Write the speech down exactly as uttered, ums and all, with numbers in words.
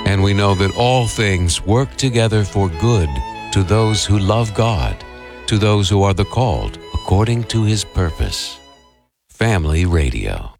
And we know that all things work together for good to those who love God, to those who are the called according to His purpose. Family Radio.